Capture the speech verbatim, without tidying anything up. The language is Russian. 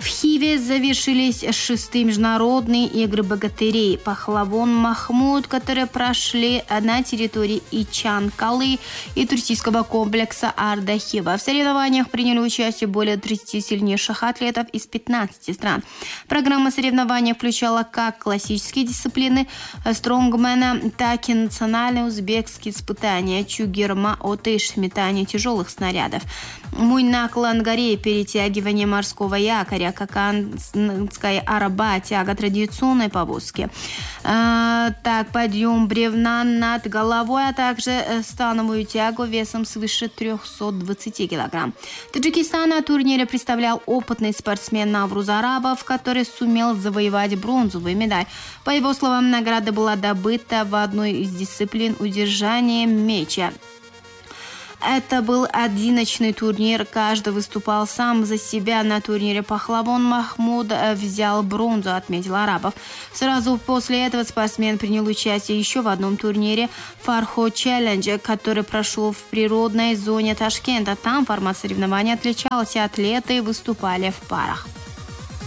В Хиве завершились шестые международные игры богатырей Пахлавон Махмуд, которые прошли на территории Ичан-Калы и туристического комплекса Арда-Хива. В соревнованиях приняли участие более тридцати сильнейших атлетов из пятнадцати стран. Программа соревнований включала как классические дисциплины стронгмена, так и национальные узбекские испытания чугирма, отыш, метание тяжелых снарядов, муйнаклан горе, перетягивание морского якоря, каканская араба, тяга традиционной повозки. А, так, подъем бревна над головой, а также становую тягу весом свыше трёхсот двадцати килограмм. Таджикистан на турнире представлял опытный спортсмен Навруз Арабов, который сумел завоевать бронзовую медаль. По его словам, награда была добыта в одной из дисциплин удержания мяча. Это был одиночный турнир, каждый выступал сам за себя. На турнире Пахлавон Махмуд взял бронзу, отметил Арабов. Сразу после этого спортсмен принял участие еще в одном турнире Фархо Челлендж, который прошел в природной зоне Ташкента. Там формат соревнований отличался, атлеты выступали в парах.